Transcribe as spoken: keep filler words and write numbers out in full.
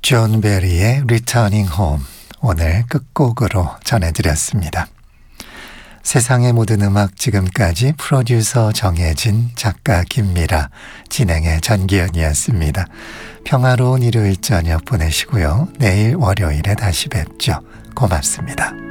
존 베리의 Returning Home 오늘 끝곡으로 전해드렸습니다. 세상의 모든 음악 지금까지 프로듀서 정혜진, 작가 김미라, 진행의 전기현이었습니다. 평화로운 일요일 저녁 보내시고요. 내일 월요일에 다시 뵙죠. 고맙습니다.